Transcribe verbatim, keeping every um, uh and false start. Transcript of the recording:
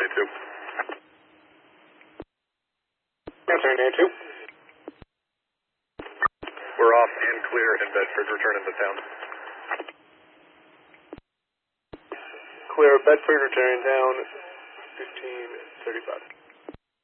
A two. Answering A two. We're off and clear in Bedford, returning to town. Clear Bedford, returning down fifteen thirty-five.